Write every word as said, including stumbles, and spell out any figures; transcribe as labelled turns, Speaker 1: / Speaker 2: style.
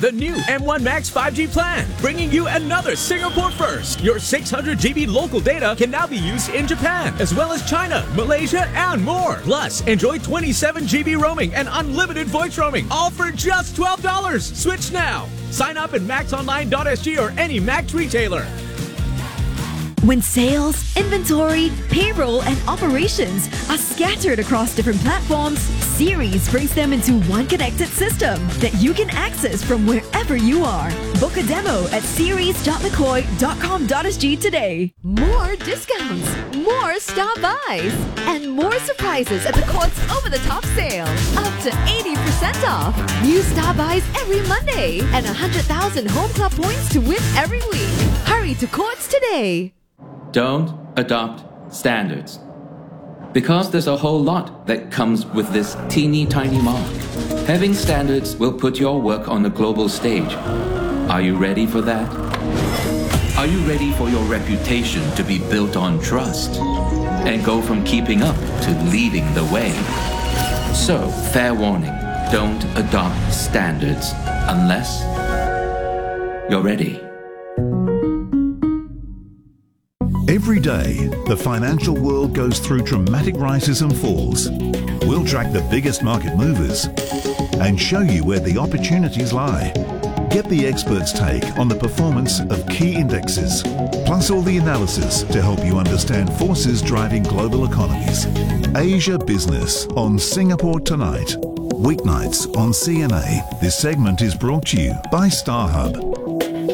Speaker 1: the new M one Max five G plan, bringing you another Singapore first. Your six hundred G B local data can now be used in Japan, as well as China, Malaysia, and more. Plus, enjoy twenty-seven G B roaming and unlimited voice roaming, all for just twelve dollars. Switch now. Sign up at max online dot s g or any Max retailer.
Speaker 2: When sales, inventory, payroll, and operations are scattered across different platforms, Ceres brings them into one connected system that you can access from wherever you are. Book a demo at ceres dot mccoy dot com dot s g today.
Speaker 3: More discounts, more star buys, and more surprises at the Courts over-the-top sale. Up to eighty percent off. New star buys every Monday and one hundred thousand home club points to win every week. Hurry to Courts today.
Speaker 4: Don't adopt standards. Because there's a whole lot that comes with this teeny tiny mark. Having standards will put your work on the global stage. Are you ready for that? Are you ready for your reputation to be built on trust and go from keeping up to leading the way? So, fair warning, don't adopt standards unless you're ready.
Speaker 5: Every day, the financial world goes through dramatic rises and falls. We'll track the biggest market movers and show you where the opportunities lie. Get the experts' take on the performance of key indexes, plus all the analysis to help you understand forces driving global economies. Asia Business on Singapore Tonight. Weeknights on C N A. This segment is brought to you by StarHub.